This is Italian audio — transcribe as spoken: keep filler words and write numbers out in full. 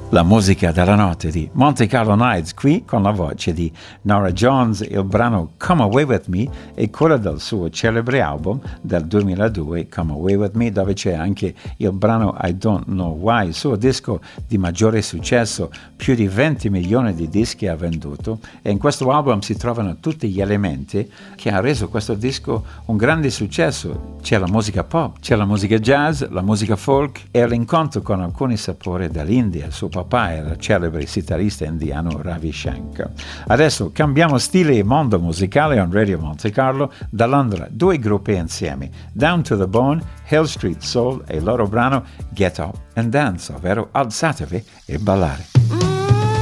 La musica della notte di Monte Carlo Nights, qui con la voce di Norah Jones. Il brano Come Away With Me è quello del suo celebre album del duemiladue, Come Away With Me, dove c'è anche il brano I Don't Know Why, il suo disco di maggiore successo, più di venti milioni di dischi ha venduto, e in questo album si trovano tutti gli elementi che ha reso questo disco un grande successo. C'è la musica pop, c'è la musica jazz, la musica folk e l'incontro con alcuni sapori dell'India. Suo papà era il celebre sitarista indiano Ravi Shankar. Adesso cambiamo stile e mondo musicale on Radio Monte Carlo. Da Londra due gruppi insieme, Down to the Bone, Hill Street Soul e il loro brano Get Up and Dance, ovvero alzatevi e ballare.